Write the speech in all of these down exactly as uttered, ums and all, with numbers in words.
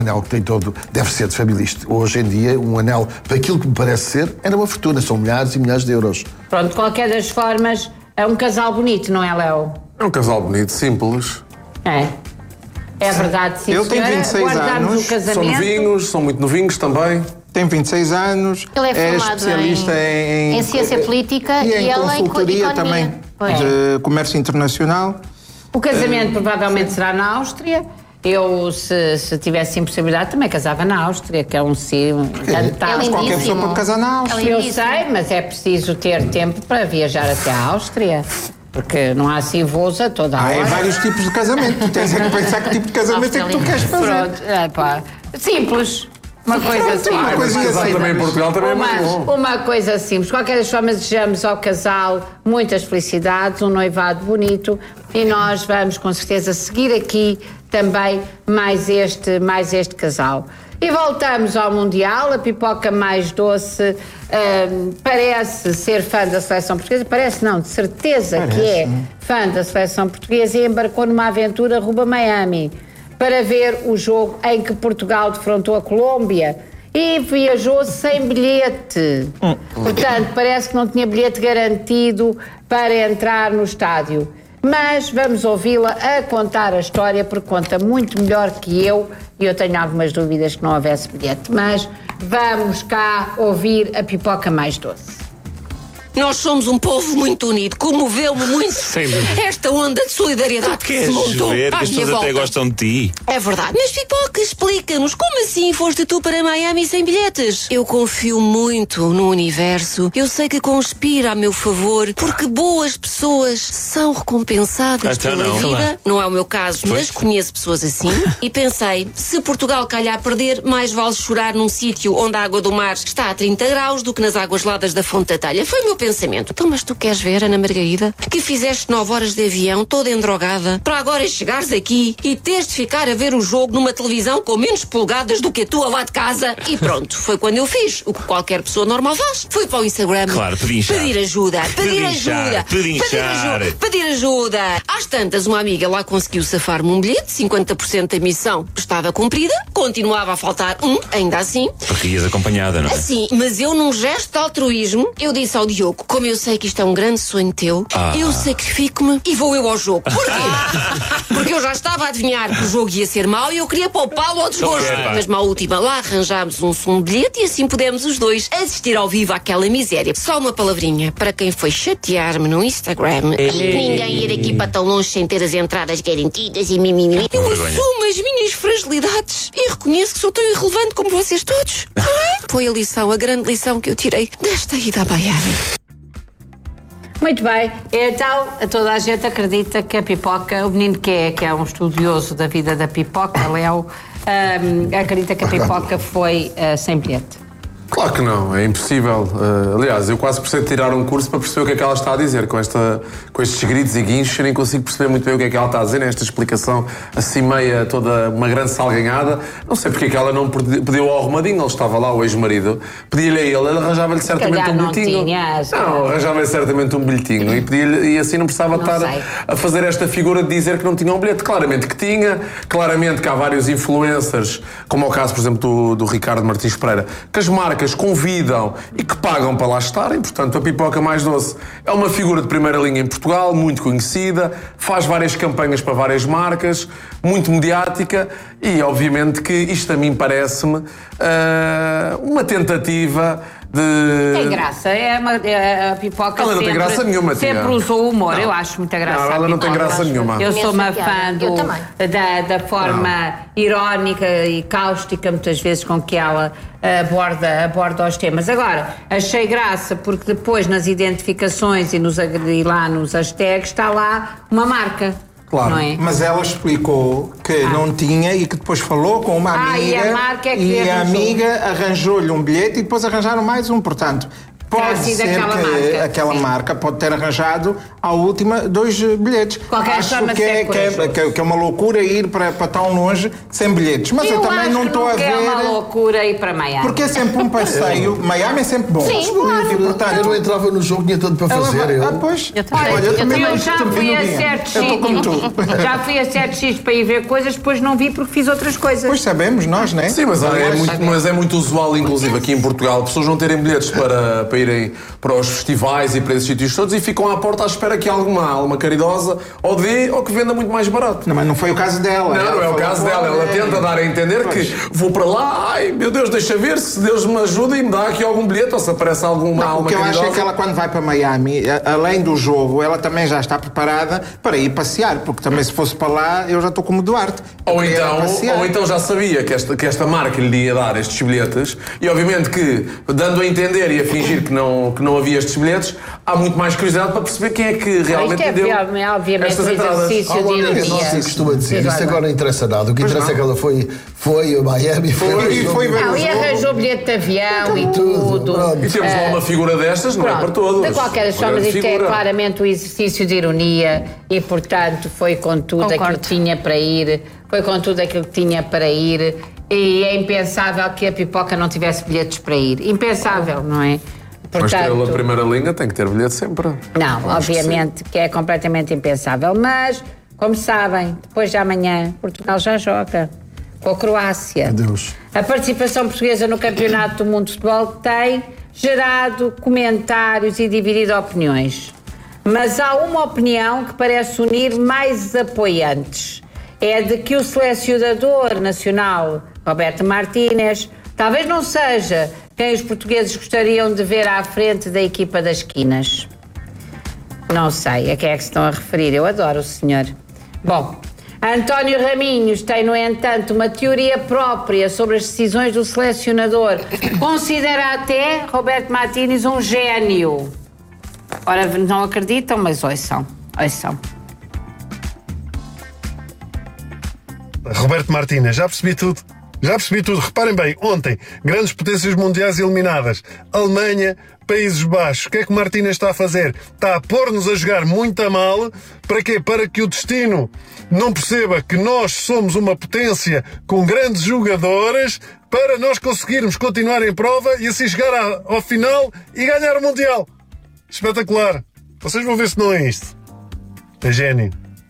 O anel que tem todo deve ser de família. Hoje em dia, um anel, para aquilo que me parece ser, era uma fortuna. São milhares e milhares de euros. Pronto, de qualquer das formas, é um casal bonito, não é, Léo? É um casal bonito, simples. É. É verdade, sim, Ele tem vinte e seis anos, o casamento. São novinhos, são muito novinhos também. Tem vinte e seis anos, Ele é, é formado especialista em, em, em ciência política e em e ela em consultoria economia. também, Pois. de comércio internacional. O casamento provavelmente será na Áustria. Eu, se, se tivesse impossibilidade, também casava na Áustria, que é um sítio encantado. É Qualquer pessoa pode casar na Áustria. Eu sei, mas é preciso ter tempo para viajar até a Áustria. Porque não há assim voos a toda a Há hora. vários tipos de casamento. Tu tens é que pensar que tipo de casamento é que tu queres fazer. Pronto, é pá. Simples. Uma coisa simples. uma coisinha Casar assim. também em Portugal também é Uma, muito bom. uma coisa simples. De qualquer forma, desejamos ao casal muitas felicidades, um noivado bonito e nós vamos com certeza seguir aqui também mais este, mais este casal. E voltamos ao Mundial. A pipoca mais doce hum, parece ser fã da seleção portuguesa. Parece não, de certeza Parece, que é né? fã da seleção portuguesa e embarcou numa aventura rumo a Miami para ver o jogo em que Portugal defrontou a Colômbia e viajou sem bilhete. Portanto, parece que não tinha bilhete garantido para entrar no estádio. Mas vamos ouvi-la a contar a história, porque conta muito melhor que eu, e eu tenho algumas dúvidas que não houvesse bilhete. Mas vamos cá ouvir a pipoca mais doce. Nós somos um povo muito unido. Comoveu-me muito Sempre. esta onda de solidariedade que se Queres montou ver à que as minha pessoas até volta. gostam de ti? É verdade. Mas Pipoca, explica-nos, como assim foste tu para Miami sem bilhetes? Eu confio muito no universo. Eu sei que conspira a meu favor, porque boas pessoas são recompensadas Então pela não. vida. Claro. Não é o meu caso, mas conheço pessoas assim. E pensei, se Portugal calhar perder, mais vale chorar num sítio onde a água do mar está a trinta graus do que nas águas geladas da Fonte da Talha. Foi o meu pensamento. Então, mas tu queres ver, Ana Margarida, que fizeste nove horas de avião, toda endrogada, para agora chegares aqui e teres de ficar a ver o jogo numa televisão com menos polegadas do que a tua lá de casa? E pronto, foi quando eu fiz o que qualquer pessoa normal faz. Fui para o Instagram. Claro, pedinchar. Pedir ajuda. Pedir Pedinchar, ajuda. pedinchar. Pedir ajuda. Pedir ajuda. Às tantas, uma amiga lá conseguiu safar-me um bilhete, cinquenta por cento da missão estava cumprida, continuava a faltar um, ainda assim. Porque ias acompanhada, não é? Assim, mas eu num gesto de altruísmo, eu disse ao Diogo, como eu sei que isto é um grande sonho teu, Ah. eu sacrifico-me e vou eu ao jogo. Porquê? Porque eu já estava a adivinhar que o jogo ia ser mau e eu queria poupá-lo ao desgosto. Então, Mas, à última, lá arranjámos um som de bilhete e assim pudemos os dois assistir ao vivo àquela miséria. Só uma palavrinha para quem foi chatear-me no Instagram. Ninguém ir aqui para tão longe sem ter as entradas garantidas e mimimi. Eu vergonha. assumo as minhas fragilidades e reconheço que sou tão irrelevante como vocês todos. Foi a lição, a grande lição que eu tirei desta ida a Miami. Muito bem, então toda a gente acredita que a pipoca, o menino que é, que é um estudioso da vida da pipoca, Léo, hum, acredita que a pipoca foi uh, sem bilhete. Claro que não, é impossível. Uh, aliás, eu quase preciso tirar um curso para perceber o que é que ela está a dizer. Com, esta, com estes gritos e guinchos, eu nem consigo perceber muito bem o que é que ela está a dizer nesta explicação assim meia, toda uma grande salganhada. Não sei porque é que ela não pediu ao arrumadinho, ele estava lá, o ex-marido. Pedia-lhe a ele, ele arranjava-lhe certamente Calhar um não bilhetinho. tinha, não, arranjava-lhe certamente um bilhetinho e, pedia-lhe, e assim não precisava Não estar sei. a fazer esta figura de dizer que não tinha um bilhete. Claramente que tinha, claramente que há vários influencers, como é o caso, por exemplo, do, do Ricardo Martins Pereira, que as marcas convidam e que pagam para lá estarem. Portanto, a Pipoca Mais Doce é uma figura de primeira linha em Portugal, muito conhecida, faz várias campanhas para várias marcas, muito mediática e, obviamente, que isto a mim parece-me uh, uma tentativa de... Tem graça, é, uma, é a pipoca Ela não tem sempre, graça nenhuma, tia. sempre usou o humor, Não. eu acho muita graça. Não, ela a não tem pipoca. graça nenhuma. Eu sou uma Imensa fã piada. do, Eu também. da, da forma irónica e cáustica, muitas vezes, com que ela aborda, aborda os temas. Agora, achei graça porque depois nas identificações e, nos, e lá nos hashtags está lá uma marca. Claro, Não é? mas ela explicou que Ah. não tinha e que depois falou com uma Ah, amiga e a marca é que e a arranjou. amiga arranjou-lhe um bilhete e depois arranjaram mais um, portanto. Pode sido ser aquela que marca, aquela sim. marca pode ter arranjado à última dois bilhetes. Qualquer Acho forma que é, ser que, é, corajoso. que, é, que é uma loucura ir para, para tão longe sem bilhetes. Mas eu, Eu também acho não que estou a nunca ver. é uma loucura ir para Miami. Porque é sempre um passeio. Miami é sempre bom. Sim, claro. E, portanto, Eu não entrava no jogo, tinha tanto para ela fazer. vai- Eu... Ah, pois. Eu também. Olha, Eu, também eu não já estou fui no a dia. certos Eu estou como sítios. tu. Já fui a certos sítios para ir ver coisas, depois não vi porque fiz outras coisas. Pois sabemos, nós, não é? Sim, mas é, muito, mas é muito usual, inclusive aqui em Portugal, pessoas não terem bilhetes para, para irem para os festivais e para esses sítios todos e ficam à porta à espera que alguma alma caridosa ou dê ou que venda muito mais barato. Não, mas não foi o caso dela. Não, Ela não é o falou, caso dela. Ela "Olha, tenta dar a entender Pois. que vou para lá, ai meu Deus, deixa ver se Deus me ajuda e me dá aqui algum bilhete ou se aparece alguma Não, alma o que eu caridosa. acho é que ela, quando vai para Miami, a- além do jogo, ela também já está preparada para ir passear, porque também se fosse para lá, eu já estou como Duarte. Eu Ou queria então, passear. ou então já sabia que esta, que esta marca lhe ia dar estes bilhetes e obviamente que, dando a entender e a fingir que não, que não havia estes bilhetes, há muito mais curiosidade para perceber quem é que realmente Isto é, lhe deu obviamente, obviamente estas um entradas. exercício Há de uma amiga ironia. nossa que costuma dizer, Sim, isso vai, agora não interessa nada. O que interessa é que ela foi, foi a Miami, foi, Foi, e foi ver Não, o e jogo. arranjou bilhete de avião e tudo. pronto. E temos lá uma figura destas, não é para todos. De qualquer Uma forma, grande isto é figura. claramente um exercício de ironia e, portanto, foi com tudo Concordo. aquilo que tinha para ir, foi com tudo aquilo que tinha para ir e é impensável que a Pipoca não tivesse bilhetes para ir. Impensável, não é? Mas pela Portanto, primeira linha tem que ter bilhete sempre. não, obviamente que é completamente impensável, mas, como sabem, depois de amanhã, Portugal já joga com a Croácia. Adeus. A participação portuguesa no Campeonato do Mundo de Futebol tem gerado comentários e dividido opiniões. Mas há uma opinião que parece unir mais apoiantes. É a de que o selecionador nacional, Roberto Martínez, talvez não seja quem os portugueses gostariam de ver à frente da equipa das esquinas. Não sei a quem é que se estão a referir. Eu adoro o senhor. Bom, António Raminhos tem, no entanto, uma teoria própria sobre as decisões do selecionador. Considera até Roberto Martínez um gênio. Ora, não acreditam, mas ouçam. Ouçam. Roberto Martínez, já percebi tudo. Já percebi tudo. Reparem bem, ontem, grandes potências mundiais eliminadas. Alemanha, Países Baixos. O que é que Martínez está a fazer? Está a pôr-nos a jogar muito a mal. Para quê? Para que o destino não perceba que nós somos uma potência com grandes jogadores, para nós conseguirmos continuar em prova e assim chegar à- ao final e ganhar o Mundial. Espetacular. Vocês vão ver se não é isto. É gênio.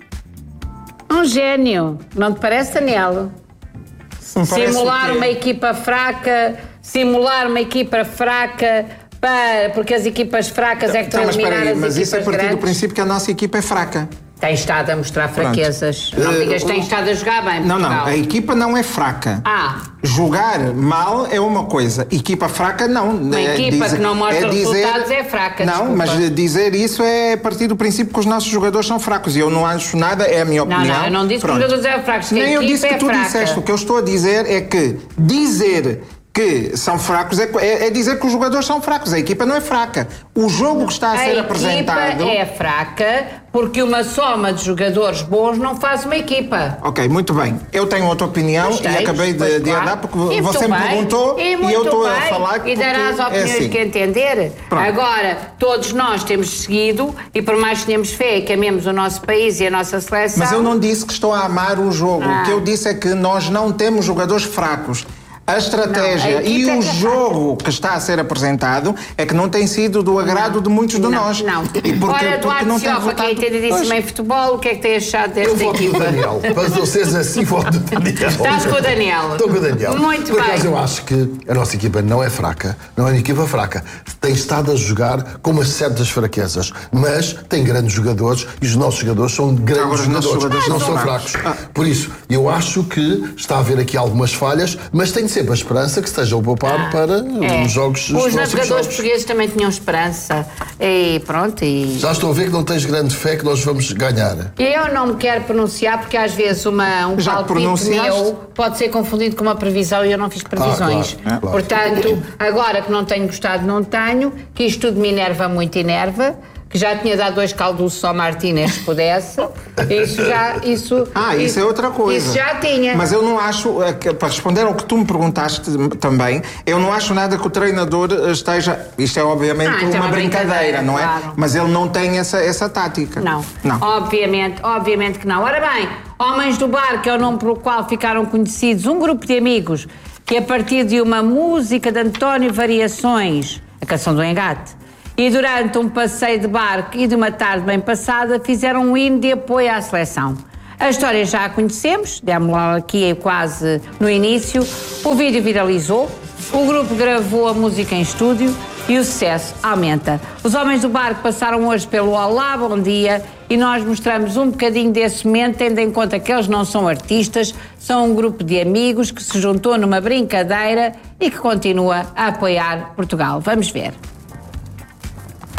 Um gênio. Não te parece, Daniel? Não parece Simular o quê? uma equipa fraca, simular uma equipa fraca, para, porque as equipas fracas é que estão Então, a mas espera eliminar aí, as mas isso é a equipas partir do grandes. princípio que a nossa equipa é fraca. Tem estado a mostrar fraquezas. Não Eh, digas que tem o- estado a jogar bem, Não, não, Portugal. a equipa não é fraca. Ah, Jogar mal é uma coisa, equipa fraca não. Uma É equipa que não mostra resultados é fraca, Não, desculpa. mas dizer isso é a partir do princípio que os nossos jogadores são fracos e eu não acho nada, é a minha não, opinião. não, eu não disse Pronto. que os jogadores eram fracos, que a Nem eu equipa disse que é tu fraca. disseste, o que eu estou a dizer é que dizer que são fracos é, é- é dizer que os jogadores são fracos, a equipa não é fraca. O jogo que está a ser A apresentado... equipa é fraca porque uma soma de jogadores bons não faz uma equipa. Ok, muito bem. Eu tenho outra opinião Pois e tens, acabei de, pois de claro. dar porque E você muito me bem, perguntou e, e, muito eu estou a bem, falar e porque darás é opiniões assim. que entender. Pronto. Agora, todos nós temos seguido e por mais que tenhamos fé e que amemos o nosso país e a nossa seleção... Mas eu não disse que estou a amar o jogo. Ah. O que eu disse é que nós não temos jogadores fracos. A estratégia Não, a e equipa o é que é jogo que está a ser apresentado é que não tem sido do agrado de muitos de não, nós. Não, E porque, Ora, porque Eduardo não tem Ciofa, que é resultado. entendidíssimo em futebol, o que é que tem achado Eu desta voto no equipa? Daniel. Para vocês assim, voto no Daniel. Estás com o Daniel? Estou com o Daniel. Muito Por bem. acaso eu acho que a nossa equipa não é fraca, não é uma equipa fraca. Tem estado a jogar com umas certas fraquezas, mas tem grandes jogadores e os nossos jogadores são grandes Agora, os nossos jogadores, jogadores não são são fracos. fracos. Por isso, eu acho que está a haver aqui algumas falhas, mas tenho sempre a esperança que estejam poupar para É. os jogos. Os próximos navegadores jogos. portugueses também tinham esperança. E pronto, e... Já estou a ver que não tens grande fé que nós vamos ganhar. Eu não me quero pronunciar porque às vezes uma, um Já te palpite pronunciaste? meu pode ser confundido com uma previsão e eu não fiz previsões. claro, claro. Portanto, agora que não tenho gostado, não tenho, que isto tudo me enerva muito, enerva, que já tinha dado dois calduços ao Martínez, se pudesse. Isso já... Isso, Ah, isso, isso é outra coisa. Isso já tinha. Mas eu não acho, para responder ao que tu me perguntaste também, eu não acho nada que o treinador esteja... Isto é obviamente Ah, isto uma, é uma brincadeira, brincadeira, não é? claro. Mas ele não tem essa, essa tática. Não. Não. Obviamente, obviamente que não. Ora bem, Homens do Bar, que é o nome pelo qual ficaram conhecidos, um grupo de amigos que a partir de uma música de António Variações, a canção do Engate, e durante um passeio de barco e de uma tarde bem passada, fizeram um hino de apoio à seleção. A história já a conhecemos, demos-la aqui quase no início, o vídeo viralizou, o grupo gravou a música em estúdio e o sucesso aumenta. Os Homens do Barco passaram hoje pelo Olá, bom dia, e nós mostramos um bocadinho desse momento, tendo em conta que eles não são artistas, são um grupo de amigos que se juntou numa brincadeira e que continua a apoiar Portugal. Vamos ver.